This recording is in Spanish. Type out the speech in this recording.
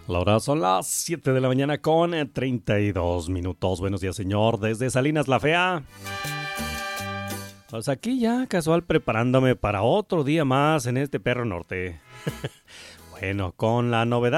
La hora son las 7 de la mañana con 32 minutos. Buenos días, señor, desde Salinas la Fea. Pues aquí ya casual preparándome para otro día más en este Perro Norte. Bueno, con la novedad